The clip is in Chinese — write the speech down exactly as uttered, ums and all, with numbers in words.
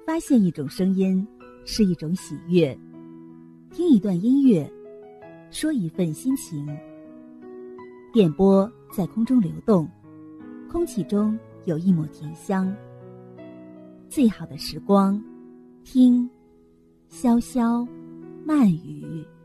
发现一种声音是一种喜悦，听一段音乐，说一份心情。电波在空中流动，空气中有一抹甜香。最好的时光，听潇潇慢语。